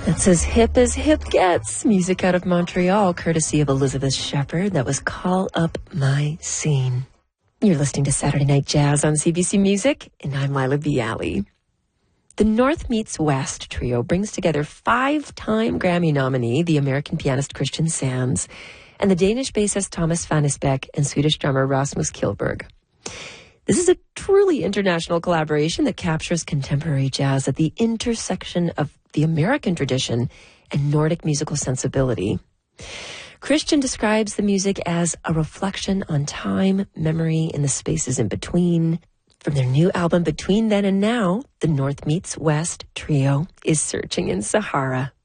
That's as hip gets. Music out of Montreal, courtesy of Elizabeth Shepard. That was Call Up My Scene. You're listening to Saturday Night Jazz on CBC Music, and I'm Lila Bialy. The North Meets West trio brings together 5-time Grammy nominee, the American pianist Christian Sands, and the Danish bassist Thomas van Esbeck and Swedish drummer Rasmus Kilberg. This is a truly international collaboration that captures contemporary jazz at the intersection of the American tradition and Nordic musical sensibility. Christian describes the music as a reflection on time, memory, and the spaces in between. From their new album, Between Then and Now, the North Meets West trio is Searching in Sahara.